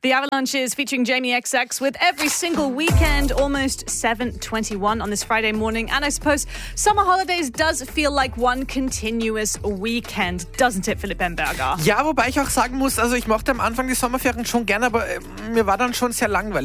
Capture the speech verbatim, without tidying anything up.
The Avalanches featuring Jamie X X with Every Single Weekend, almost seven twenty-one on this Friday morning. And I suppose summer holidays does feel like one continuous weekend, doesn't it, Philipp Bamberger? Ja, wobei ich auch sagen muss, also ich mochte am Anfang die Sommerferien schon gerne, aber äh, mir war dann schon sehr langweilig.